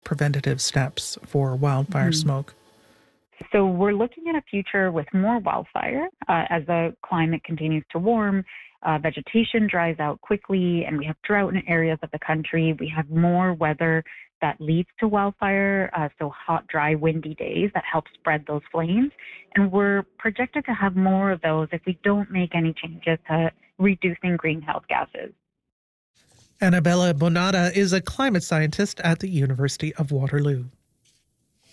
preventative steps for wildfire smoke? So we're looking at a future with more wildfire as the climate continues to warm. Vegetation dries out quickly, and we have drought in areas of the country. We have more weather that leads to wildfire, so hot, dry, windy days that help spread those flames. And we're projected to have more of those if we don't make any changes to reducing greenhouse gases. Annabella Bonata is a climate scientist at the University of Waterloo.